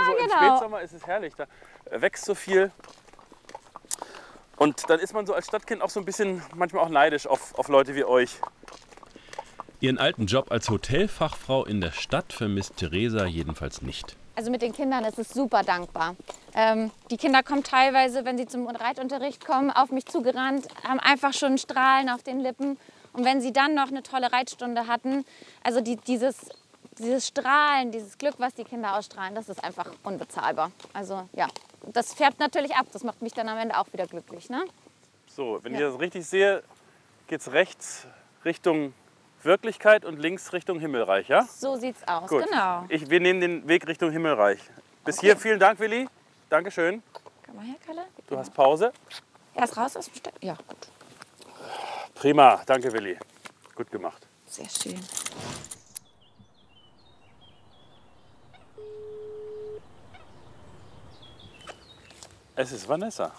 du, so im Spätsommer ist es herrlich. Da wächst so viel. Und dann ist man so als Stadtkind auch so ein bisschen manchmal auch neidisch auf Leute wie euch. Ihren alten Job als Hotelfachfrau in der Stadt vermisst Theresa jedenfalls nicht. Also mit den Kindern ist es super dankbar. Die Kinder kommen teilweise, wenn sie zum Reitunterricht kommen, auf mich zugerannt, haben einfach schon Strahlen auf den Lippen. Und wenn sie dann noch eine tolle Reitstunde hatten, also dieses Strahlen, dieses Glück, was die Kinder ausstrahlen, das ist einfach unbezahlbar. Also ja, das färbt natürlich ab. Das macht mich dann am Ende auch wieder glücklich, ne? So, wenn ich das richtig sehe, geht es rechts Richtung Wirklichkeit und links Richtung Himmelreich, ja? So sieht's aus, Gut. genau. Wir nehmen den Weg Richtung Himmelreich. Bis hier, vielen Dank, Willi. Dankeschön. Komm mal her, Kalle. Du hast Pause. Erst raus aus dem Steck. Ja, gut. Prima, danke, Willi. Gut gemacht. Sehr schön. Es ist Vanessa.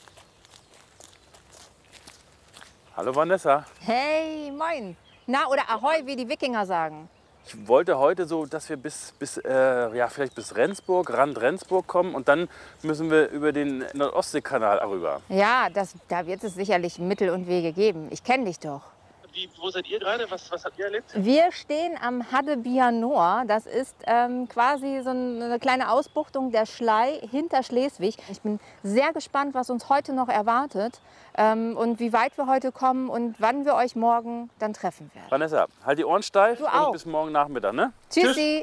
Hallo Vanessa. Hey, moin. Na, oder Ahoi, wie die Wikinger sagen. Ich wollte heute so, dass wir vielleicht bis Rendsburg, Rand Rendsburg kommen und dann müssen wir über den Nordostseekanal rüber. Ja, da wird es sicherlich Mittel und Wege geben. Ich kenne dich doch. Wo seid ihr gerade? Was habt ihr erlebt? Wir stehen am Hadebianor. Das ist quasi so eine kleine Ausbuchtung der Schlei hinter Schleswig. Ich bin sehr gespannt, was uns heute noch erwartet und wie weit wir heute kommen und wann wir euch morgen dann treffen werden. Vanessa, halt die Ohren steif Du auch. und bis morgen Nachmittag, ne? Tschüssi.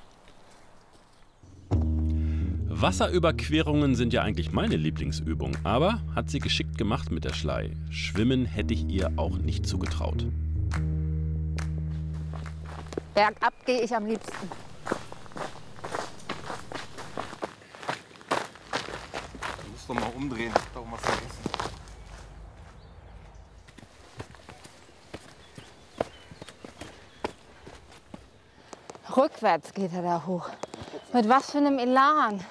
Wasserüberquerungen sind ja eigentlich meine Lieblingsübung, aber hat sie geschickt gemacht mit der Schlei. Schwimmen hätte ich ihr auch nicht zugetraut. Bergab gehe ich am liebsten. Du musst doch mal umdrehen. Ich hab doch was vergessen. Rückwärts geht er da hoch. Mit was für einem Elan.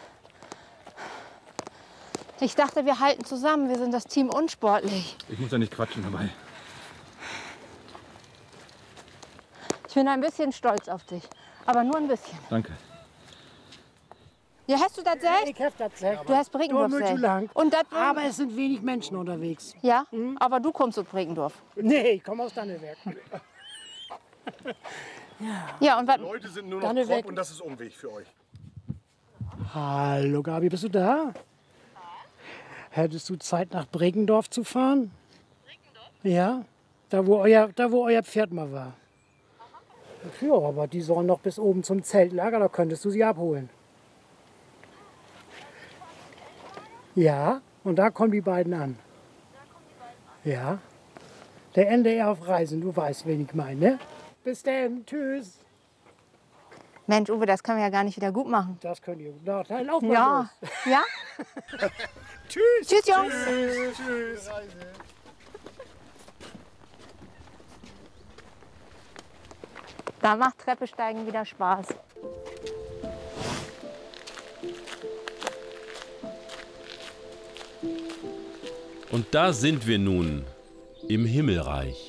Ich dachte, wir halten zusammen. Wir sind das Team unsportlich. Ich muss ja nicht quatschen dabei. Ich bin ein bisschen stolz auf dich. Aber nur ein bisschen. Danke. Ja, hast du das selbst? Ich habe das gesagt. Du hast Bregendorf Nur zu selbst. lang. Und das, Aber es sind wenig Menschen unterwegs. ja, aber du kommst aus Bregendorf. Nee, ich komme aus Dannewerk. Ja, und was? Leute sind nur noch Dannewerk. Kopf und das ist Umweg für euch. Hallo Gabi, bist du da? Hättest du Zeit, nach Bregendorf zu fahren? Bregendorf? Ja, da wo euer Pferd mal war. Ja, aber die sollen noch bis oben zum Zeltlager, da könntest du sie abholen. Ja, und da kommen die beiden an. Ja, der NDR auf Reisen, du weißt, wen ich meine, ne? Bis dann, tschüss. Mensch, Uwe, das können wir ja gar nicht wieder gut machen. Das könnt ihr. Na, dann lauf mal Ja. los. Ja? Tschüss. Tschüss, Jungs. Tschüss. Da macht Treppesteigen wieder Spaß. Und da sind wir nun im Himmelreich.